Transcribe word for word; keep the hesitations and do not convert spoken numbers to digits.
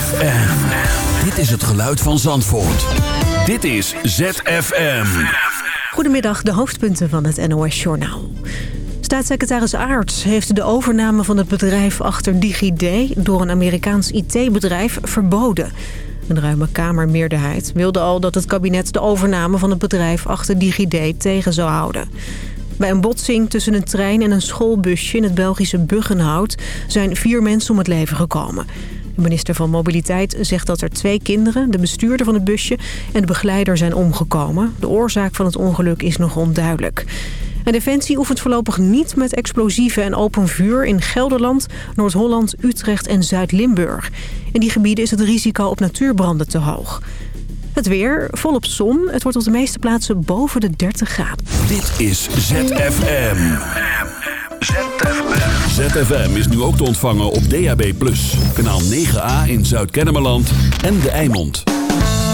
F M. Dit is het geluid van Zandvoort. Dit is Z F M. Goedemiddag, de hoofdpunten van het N O S-journaal. Staatssecretaris Aerts heeft de overname van het bedrijf achter DigiD door een Amerikaans I T-bedrijf verboden. Een ruime Kamermeerderheid wilde al dat het kabinet de overname van het bedrijf achter DigiD tegen zou houden. Bij een botsing tussen een trein en een schoolbusje in het Belgische Buggenhout zijn vier mensen om het leven gekomen. De minister van Mobiliteit zegt dat er twee kinderen, de bestuurder van het busje en de begeleider zijn omgekomen. De oorzaak van het ongeluk is nog onduidelijk. En Defensie oefent voorlopig niet met explosieven en open vuur in Gelderland, Noord-Holland, Utrecht en Zuid-Limburg. In die gebieden is het risico op natuurbranden te hoog. Het weer, volop zon. Het wordt op de meeste plaatsen boven de dertig graden. Dit is Z F M. Z F M is nu ook te ontvangen op D A B plus, kanaal negen A in Zuid-Kennemerland en De Eimond.